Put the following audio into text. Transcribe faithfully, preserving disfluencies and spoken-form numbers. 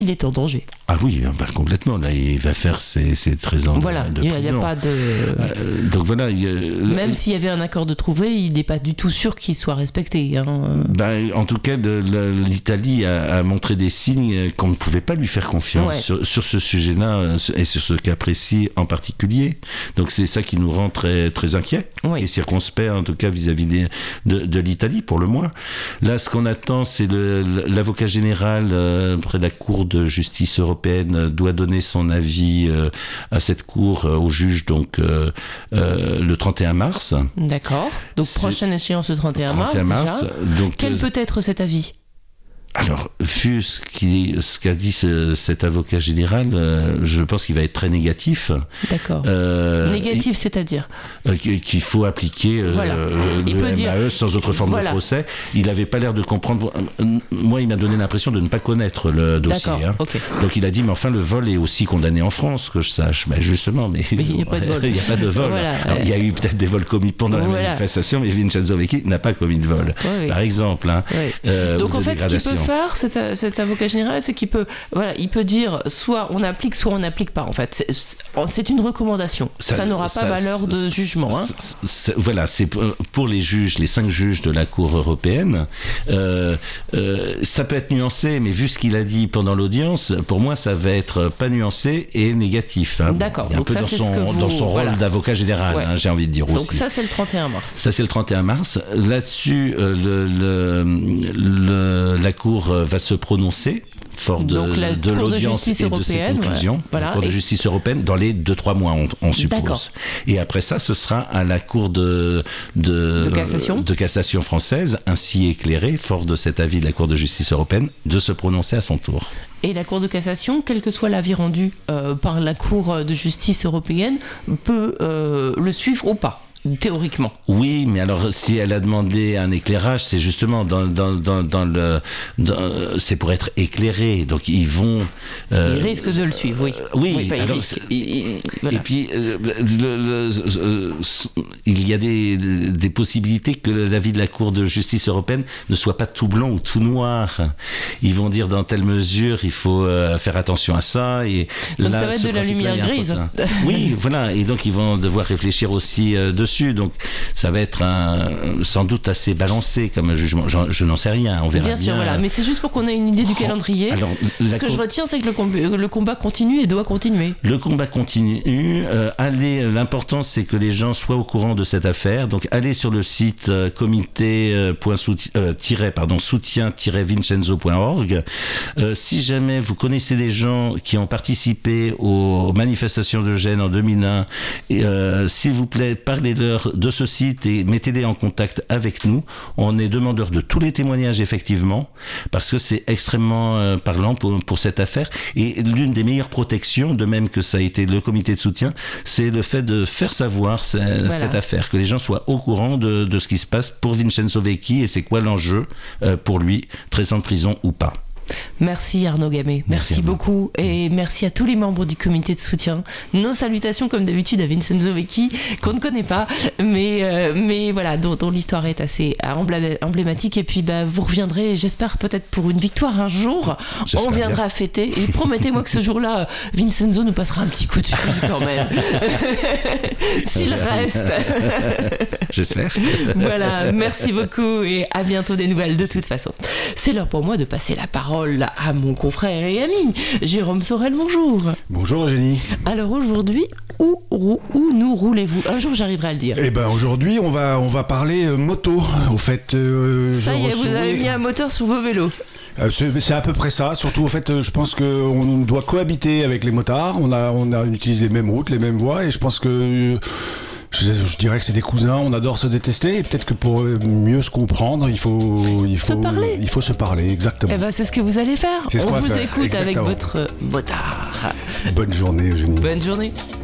il est en danger. Ah oui, bah complètement. Là, il va faire ses, ses treize ans voilà, de, de prison. prison. Il n'y a pas de... Euh, donc voilà. Il y a... Même s'il y avait un accord de trouver, il n'est pas du tout sûr qu'il soit respecté. Hein. Ben, en tout cas, de, de, l'Italie a, a montré des signes qu'on ne pouvait pas lui faire confiance ouais. sur, sur ce sujet-là et sur ce cas précis en particulier. Donc c'est ça qui nous rend très, très inquiets oui. et circonspects, en tout cas vis-à-vis des, de, de l'Italie, pour le moins. Là, ce qu'on attend, c'est le, l'avocat général euh, près de la Cour de justice européenne doit donner son avis euh, à cette cour, euh, au juge, donc euh, euh, le trente et un mars. D'accord. Donc c'est prochaine échéance le trente et un mars. mars donc, Quel euh, peut être cet avis ? Alors, vu ce, qui, ce qu'a dit ce, cet avocat général, euh, je pense qu'il va être très négatif. D'accord. Euh, négatif, il, c'est-à-dire euh, Qu'il faut appliquer euh, voilà. le il M peut A E dire... sans autre forme voilà. de procès. Il n'avait pas l'air de comprendre. Moi, il m'a donné l'impression de ne pas connaître le dossier. Hein. Okay. Donc, il a dit, mais enfin, le vol est aussi condamné en France, que je sache. Ben, justement, mais, mais il n'y a pas de vol. Il n'y a pas de vol. Voilà. Alors, il y a eu peut-être des vols commis pendant la voilà. manifestation, mais Vincenzo Vecchi n'a pas commis de vol, oui. par exemple. Hein, oui. euh, Donc, en fait, ce qu'il peut faire, c'est cet avocat général, c'est qu'il peut, voilà, il peut dire soit on applique, soit on n'applique pas. En fait, c'est, c'est une recommandation. Ça, ça n'aura ça, pas valeur de jugement. Hein. C'est, c'est, voilà, c'est pour les juges, les cinq juges de la Cour européenne. Euh, euh, ça peut être nuancé, mais vu ce qu'il a dit pendant l'audience, pour moi, ça va être pas nuancé et négatif. Hein. D'accord. Il y a un Donc peu ça, dans c'est son, ce que vous... dans son rôle voilà. d'avocat général, ouais. hein, j'ai envie de dire Donc aussi. Donc ça, c'est le trente et un mars. Ça, c'est le trente et un mars. Là-dessus, euh, le, le, le, la Cour va se prononcer. Fort de, Donc, la de Cour l'audience de et de ses conclusions, ouais. voilà. la Cour de justice européenne, dans les deux trois mois, on, on suppose. D'accord. Et après ça, ce sera à la Cour de, de, de, cassation. de cassation française, ainsi éclairée, fort de cet avis de la Cour de justice européenne, de se prononcer à son tour. Et la Cour de cassation, quel que soit l'avis rendu euh, par la Cour de justice européenne, peut euh, le suivre ou pas. Théoriquement. Oui, mais alors si elle a demandé un éclairage, c'est justement dans, dans, dans, dans le, dans, c'est pour être éclairé. Donc ils vont. Euh, ils risquent de le suivre, oui. Euh, oui. oui alors, il, il, voilà. Et puis euh, le, le, euh, il y a des, des possibilités que l'avis de la Cour de justice européenne ne soit pas tout blanc ou tout noir. Ils vont dire dans telle mesure, il faut euh, faire attention à ça. Et donc là, ça va être de la lumière grise. Oui, voilà. Et donc ils vont devoir réfléchir aussi euh, dessus. Donc ça va être un, sans doute assez balancé comme jugement. Je, je n'en sais rien, on verra bien. Bien sûr, voilà. Mais c'est juste pour qu'on ait une idée du calendrier. Alors, ce que co- je retiens, c'est que le, com- le combat continue et doit continuer. Le combat continue. Euh, allez, l'important, c'est que les gens soient au courant de cette affaire. Donc allez sur le site euh, comité euh, soutien, euh, tiret, pardon, soutien tiret vincenzo point org. Euh, si jamais vous connaissez des gens qui ont participé aux manifestations de Gênes en deux mille un, et, euh, s'il vous plaît, parlez de de ce site et mettez-les en contact avec nous. On est demandeur de tous les témoignages, effectivement, parce que c'est extrêmement euh, parlant pour, pour cette affaire. Et l'une des meilleures protections, de même que ça a été le comité de soutien, c'est le fait de faire savoir ce, voilà. cette affaire, que les gens soient au courant de, de ce qui se passe pour Vincenzo Vecchi et c'est quoi l'enjeu euh, pour lui, treize ans de prison ou pas. Merci Arnaud Gamay, merci, merci beaucoup et merci à tous les membres du comité de soutien. Nos salutations comme d'habitude à Vincenzo Vecchi qu'on ne connaît pas, mais, euh, mais voilà, dont, dont l'histoire est assez emblématique et puis bah, vous reviendrez, j'espère peut-être pour une victoire un jour, j'espère on viendra bien. Fêter et promettez-moi que ce jour-là Vincenzo nous passera un petit coup de fil quand même, s'il reste. J'espère. Voilà, merci beaucoup et à bientôt des nouvelles de toute façon. C'est l'heure pour moi de passer la parole à mon confrère et ami Jérôme Sorel, bonjour. Bonjour Eugénie. Alors aujourd'hui, où, où, où nous roulez-vous ? Un jour j'arriverai à le dire. Eh ben aujourd'hui on va, on va parler euh, moto. Au fait, euh, ça y est, vous avez mis un moteur sur vos vélos. Euh, c'est, c'est à peu près ça. Surtout au fait, euh, je pense qu'on doit cohabiter avec les motards. On a, on a utilisé les mêmes routes, les mêmes voies et je pense que... Euh, Je, je dirais que c'est des cousins, on adore se détester et peut-être que pour mieux se comprendre, il faut, il faut, se parler. Il faut se parler, exactement. Eh ben, c'est ce que vous allez faire. C'est ce on qu'on va vous faire. écoute Exactement. avec votre motard. Bonne journée, Eugénie. Bonne journée.